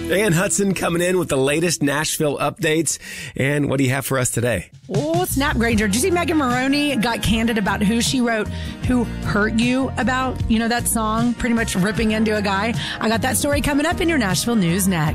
Ann Hudson coming in with the latest Nashville updates. And what do you have for us today? Oh, snap, Granger. Did you see Megan Maroney got candid about who she wrote Who Hurt You about? You know that song, pretty much ripping into a guy? I got that story coming up in your Nashville News next.